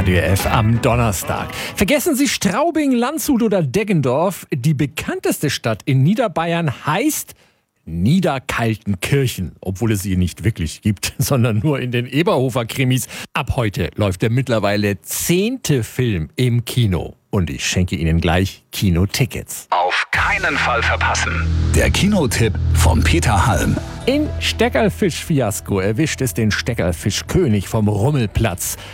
RDF am Donnerstag. Vergessen Sie Straubing, Landshut oder Deggendorf. Die bekannteste Stadt in Niederbayern heißt Niederkaltenkirchen, obwohl es sie nicht wirklich gibt, sondern nur in den Eberhofer-Krimis. Ab heute läuft der mittlerweile 10. Film im Kino. Und ich schenke Ihnen gleich Kinotickets. Auf keinen Fall verpassen. Der Kinotipp von Peter Halm. In Steckerlfisch-Fiasko erwischt es den Steckerlfischkönig vom Rummelplatz.